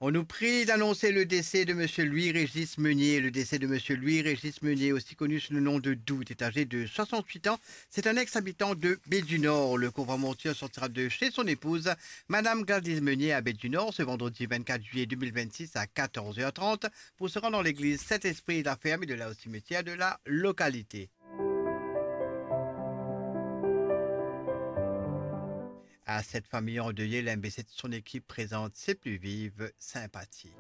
On nous prie d'annoncer le décès de Monsieur Louis-Régis Meunier. Le décès de Monsieur Louis-Régis Meunier, aussi connu sous le nom de Doute, est âgé de 68 ans. C'est un ex-habitant de Baie du Nord. Le convoitier sortira de chez son épouse, Madame Gladys Meunier, à Baie du Nord, ce vendredi 24 juillet 2026 à 14h30 pour se rendre dans l'église Saint-Esprit de la Ferme et de là au cimetière de la localité. À cette famille endeuillée, l'MBC de son équipe présente ses plus vives sympathies.